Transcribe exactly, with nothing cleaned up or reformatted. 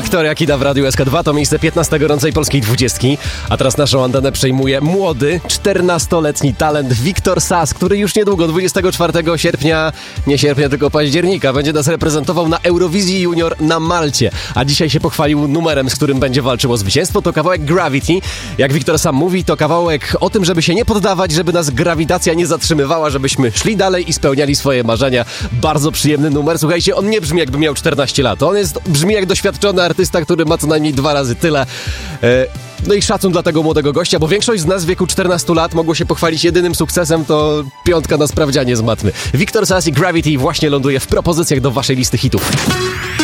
Wiktoria Kida w Radiu S K dwa, to miejsce piętnaste gorącej polskiej dwudziestki. A teraz naszą antenę przejmuje młody, czternastoletni talent Wiktor Sass, który już niedługo, dwudziestego czwartego sierpnia, nie sierpnia, tylko października, będzie nas reprezentował na Eurowizji Junior na Malcie. A dzisiaj się pochwalił numerem, z którym będzie walczył o zwycięstwo. To kawałek Gravity. Jak Wiktor sam mówi, to kawałek o tym, żeby się nie poddawać, żeby nas grawitacja nie zatrzymywała, żebyśmy szli dalej i spełniali swoje marzenia. Bardzo przyjemny numer. Słuchajcie, on nie brzmi jakby miał czternaście lat. On jest, brzmi jak doświadczony artysta, który ma co najmniej dwa razy tyle. E, no i szacun dla tego młodego gościa, bo większość z nas w wieku czternastu lat mogło się pochwalić jedynym sukcesem, to piątka na sprawdzianie z matmy. Wiktor Sass i Gravity właśnie ląduje w propozycjach do waszej listy hitów.